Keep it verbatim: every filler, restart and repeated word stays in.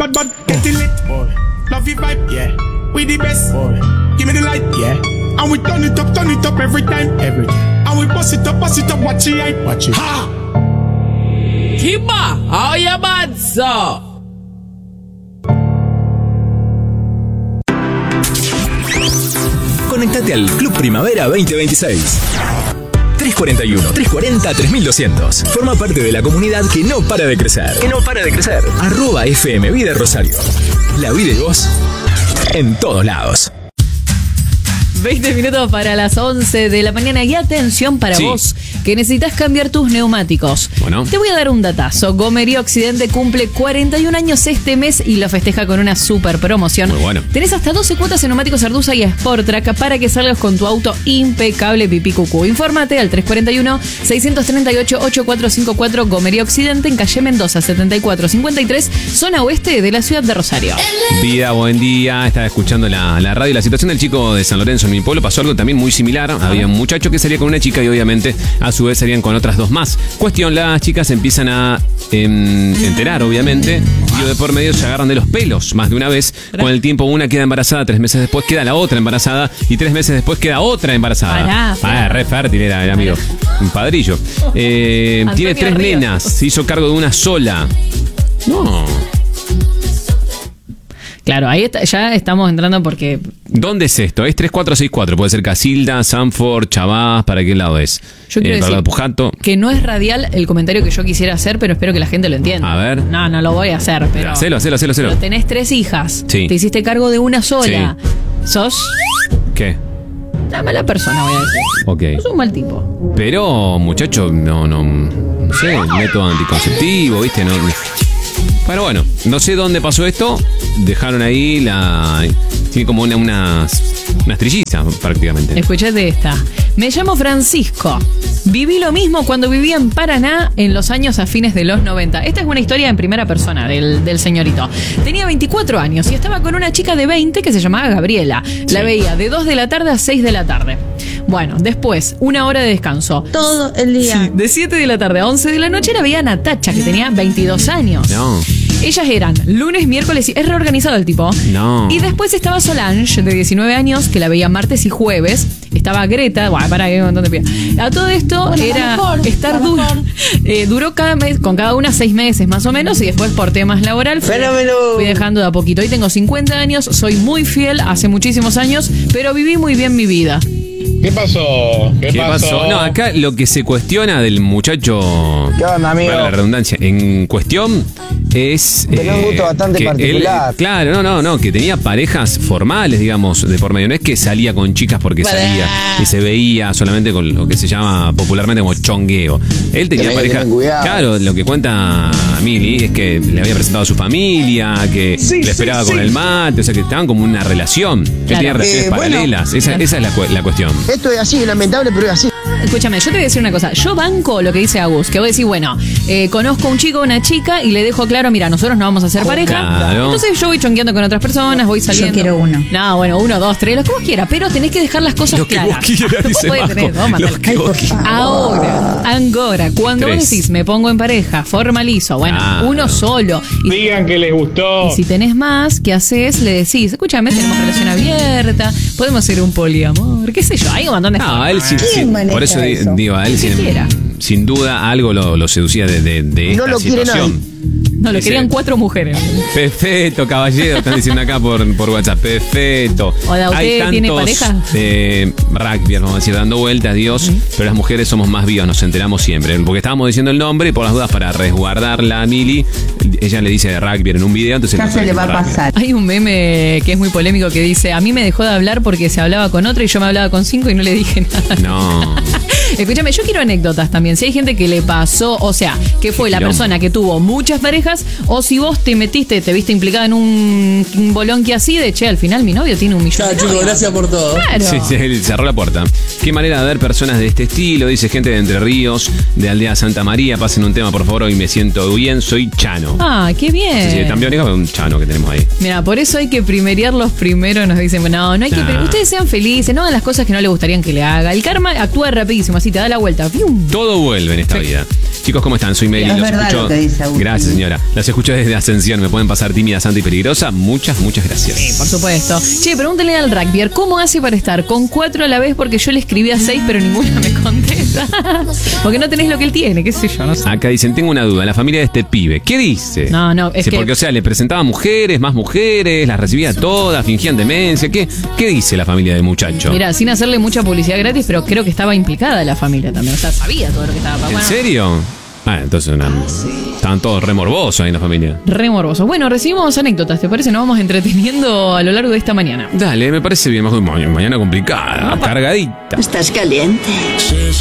bad, bad, get it lit. Boy. Love your vibe, yeah. We the best, boy. Give me the light, yeah. And we turn it up, turn it up every time, every time. And we bust it up, bust it up, watch it, right? Watch it. Ha! Kiba, oye mazzo. Conectate al Club Primavera veinte veintiséis. tres cuarenta y uno, tres cuarenta, tres mil doscientos. Forma parte de la comunidad que no para de crecer. Que no para de crecer. Arroba F M Vida Rosario. La vida y vos en todos lados. veinte minutos para las once de la mañana y atención para sí. vos que necesitas cambiar tus neumáticos. Bueno. Te voy a dar un datazo. Gomería Occidente cumple cuarenta y un años este mes y lo festeja con una super promoción. Muy bueno. Tenés hasta doce cuotas en neumáticos Arduza y Sportrack para que salgas con tu auto impecable pipí cucú. Infórmate al tres cuarenta y uno, seiscientos treinta y ocho, ochenta y cuatro cincuenta y cuatro Gomería Occidente en calle Mendoza setenta y cuatro cincuenta y tres, zona oeste de la ciudad de Rosario. Vida, buen día. Estaba escuchando la, la radio. La situación del chico de San Lorenzo en mi pueblo pasó algo también muy similar. Había un muchacho que salía con una chica y obviamente a su vez salían con otras dos más. Cuestión, las chicas empiezan a eh, enterar, obviamente, y de por medio se agarran de los pelos más de una vez. Con el tiempo una queda embarazada, tres meses después queda la otra embarazada y tres meses después queda otra embarazada. Pará, pará. Ah, re fértil era el amigo. Un padrillo. Eh, tiene tres Ríos. nenas, se hizo cargo de una sola. No. Claro, ahí está, ya estamos entrando porque... ¿Dónde es esto? Es tres cuatro seis cuatro. Puede ser Casilda, Sanford, Chavás. ¿Para qué lado es? Yo quiero eh, decir para Pujato. que no es radial el comentario que yo quisiera hacer, pero espero que la gente lo entienda. A ver. No, no lo voy a hacer, pero... Hacelo, hacelo, hacelo, hacelo. Pero tenés tres hijas. Sí. Te hiciste cargo de una sola. Sí. Sos ¿Qué? una mala persona, voy a decir. Ok. Sos un mal tipo. Pero, muchacho, no, no, no sé, método anticonceptivo, ¿viste? No, no. Bueno, bueno, no sé dónde pasó esto. Dejaron ahí la... Tiene como una, unas, unas trillizas prácticamente. Escuchate esta. Me llamo Francisco. Viví lo mismo cuando vivía en Paraná en los años a fines de los noventa. Esta es una historia en primera persona del, del señorito. Tenía veinticuatro años y estaba con una chica de veinte que se llamaba Gabriela. La Sí. veía de dos de la tarde a seis de la tarde. Bueno, después, una hora de descanso. Todo el día. Sí, de siete de la tarde a once de la noche la veía Natacha, que tenía veintidós años. No. Ellas eran lunes, miércoles y... Es reorganizado el tipo. No. Y después estaba Solange, de diecinueve años, que la veía martes y jueves. Estaba Greta... Bueno, para que hay un montón de pibas. A todo esto Bueno, era mejor, estar duro. Eh, duró cada mes, con cada una seis meses más o menos. Y después por temas laboral fui, Fenómeno. fui dejando de a poquito. Hoy tengo cincuenta años, soy muy fiel, hace muchísimos años, pero viví muy bien mi vida. ¿Qué pasó? ¿Qué, ¿Qué pasó? No, acá lo que se cuestiona del muchacho... ¿Qué onda, amigo? Para la redundancia, en cuestión es... Tenés un gusto bastante que particular. él- claro, no, no, no, que tenía parejas formales, digamos, de por medio. No es que salía con chicas porque Para. salía y se veía solamente con lo que se llama popularmente como chongueo. Él tenía Tenés que pareja... tener cuidado. Claro, lo que cuenta Mili es que le había presentado a su familia, que Sí, le esperaba sí, con sí. el mate, o sea, que estaban como en una relación. Él Claro. tenía relaciones Eh, bueno. paralelas. Esa, esa es la, cu- la cuestión. Esto es así, es lamentable, pero es así. Escúchame, yo te voy a decir una cosa. Yo banco lo que dice Agus, que vos decís, bueno, eh, conozco a un chico o una chica y le dejo claro, mira, nosotros no vamos a ser pareja. Claro. Entonces yo voy chongueando con otras personas, voy saliendo. quiero uno. No, bueno, uno, dos, tres, lo que vos quieras, pero tenés que dejar las cosas Lo que claras. vos quieras, dice Puede Majo. tener, no, Lo Matala. que vos quieras. Ahora, ahora, cuando Tres. vos decís, me pongo en pareja, formalizo, bueno, Claro. uno solo. Y, Digan que les gustó. y si tenés más, ¿qué haces? Le decís, escúchame, tenemos relación abierta, podemos hacer un poliamor, qué sé yo, hay un montón de No, formas. a él sin, ¿Quién sin- maneja por eso di- eso? digo, a él Que sin, quiera. sin duda algo lo, lo seducía de, de, de No esta lo quieren situación. No, lo Ese- querían cuatro mujeres. Perfecto, caballero, están diciendo acá por, por WhatsApp. Perfecto. Hola, ¿usted tiene pareja? Eh, rugby, vamos a decir, dando vueltas, Dios. Pero las mujeres somos más vivas, nos enteramos siempre. Porque estábamos diciendo el nombre y por las dudas para resguardarla a Mili, ella le dice rugby en un video, entonces... Ya se le va a rugby. pasar. Hay un meme que es muy polémico que dice, a mí me dejó de hablar porque se hablaba con otra y yo me hablaba con cinco y no le dije nada. No. Escúchame, yo quiero anécdotas también. Si hay gente que le pasó, o sea, que fue la Quilombo. persona que tuvo muchas parejas, o si vos te metiste, te viste implicada en un, un bolonqui así de, che, al final mi novio tiene un millón de novios. gracias por todo. Claro. Sí, sí, él cerró la puerta. Qué manera de ver personas de este estilo, dice gente de Entre Ríos, de Aldea Santa María. Pasen un tema, por favor, hoy me siento bien, soy Chano. Ah, qué bien. Sí, sí, también es un Chano que tenemos ahí. Mira, por eso hay que primerearlos primero, nos dicen, no, no hay que... Nah. Ustedes sean felices, no hagan las cosas que no les gustarían que le haga. El karma actúa rapidísimo, así te da la vuelta. ¡Fium! Todo vuelve en esta Sí. vida. Chicos, ¿cómo están? Soy Meli. Es Los verdad escucho. lo que dice Agustín. Gracias, señora. Las escucho desde Ascensión. Me pueden pasar tímida, santa y peligrosa. Muchas, muchas gracias. Sí, por supuesto. Che, pregúntenle al rugbyer, ¿cómo hace para estar con cuatro a la vez? Porque yo le escribí a seis, pero ninguna me contesta. Porque no tenés lo que él tiene, qué sé yo, no sé. Acá dicen, tengo una duda. La familia de este pibe, ¿qué dice? No, no, es Sí, que... porque, o sea, le presentaba mujeres, más mujeres, las recibía todas, fingían demencia. ¿Qué, qué dice la familia del muchacho? Mira, sin hacerle mucha publicidad gratis, pero creo que estaba implicada la familia también. O sea, sabía todo lo que estaba pasando. ¿En serio? Ah, entonces una- estaban todos re morbosos ahí en la familia. Re morboso. Bueno, recibimos anécdotas, ¿te parece? Nos vamos entreteniendo a lo largo de esta mañana. Dale, me parece bien. Mañana complicada, cargadita. Estás caliente.